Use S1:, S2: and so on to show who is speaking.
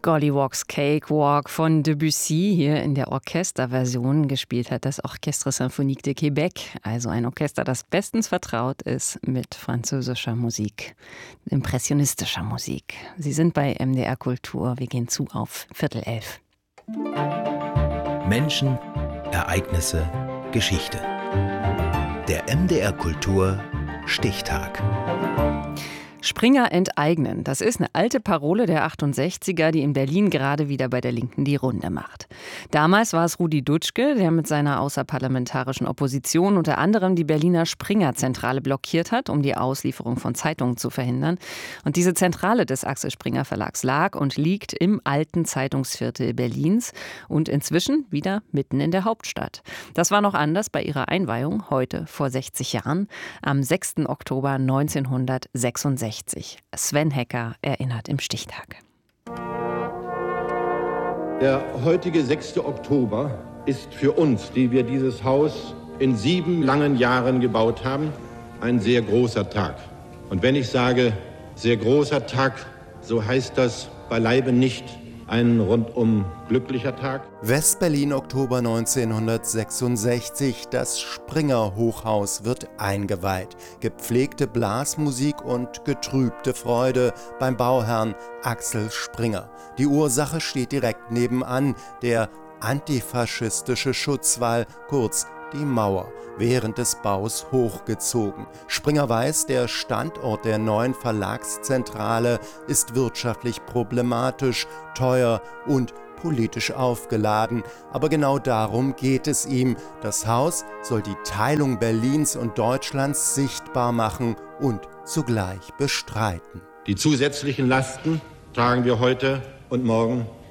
S1: Golliwogs Cakewalk von Debussy hier in der Orchesterversion. Gespielt hat das Orchestre Symphonique de Québec, also ein Orchester, das bestens vertraut ist mit französischer Musik, impressionistischer Musik. Sie sind bei MDR Kultur. Wir gehen zu auf 10:45.
S2: Menschen, Ereignisse, Geschichte. Der MDR Kultur Stichtag.
S1: Springer enteignen, das ist eine alte Parole der 68er, die in Berlin gerade wieder bei der Linken die Runde macht. Damals war es Rudi Dutschke, der mit seiner außerparlamentarischen Opposition unter anderem die Berliner Springer-Zentrale blockiert hat, um die Auslieferung von Zeitungen zu verhindern. Und diese Zentrale des Axel Springer Verlags lag und liegt im alten Zeitungsviertel Berlins und inzwischen wieder mitten in der Hauptstadt. Das war noch anders bei ihrer Einweihung heute vor 60 Jahren, am 6. Oktober 1966. Sven Hecker erinnert im Stichtag.
S3: Der heutige 6. Oktober ist für uns, die wir dieses Haus in 7 langen Jahren gebaut haben, ein sehr großer Tag. Und wenn ich sage, sehr großer Tag, so heißt das beileibe nicht ein rundum glücklicher Tag.
S4: West-Berlin, Oktober 1966. Das Springer-Hochhaus wird eingeweiht. Gepflegte Blasmusik und getrübte Freude beim Bauherrn Axel Springer. Die Ursache steht direkt nebenan, der antifaschistische Schutzwall, kurz die Mauer, während des Baus hochgezogen. Springer weiß, der Standort der neuen Verlagszentrale ist wirtschaftlich problematisch, teuer und politisch aufgeladen. Aber genau darum geht es ihm. Das Haus soll die Teilung Berlins und Deutschlands sichtbar machen und zugleich bestreiten.
S3: Die zusätzlichen Lasten tragen wir heute und morgen